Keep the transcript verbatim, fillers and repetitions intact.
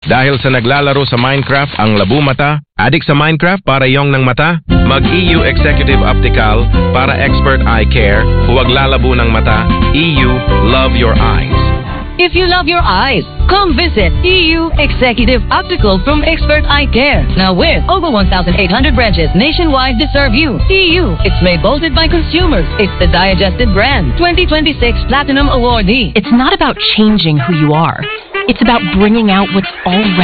Dahil sa naglalaro sa Minecraft ang labo mata, adik sa Minecraft para iyong ng mata, mag-E U Executive Optical para expert eye care, huwag lalabo ng mata, E U Love Your Eyes. If you love your eyes, come visit E U Executive Optical from Expert Eye Care. Now with over one thousand eight hundred branches nationwide to serve you. E U, it's made bolted by consumers. It's the digested brand. twenty twenty-six Platinum Awardee. It's not about changing who you are. It's about bringing out what's already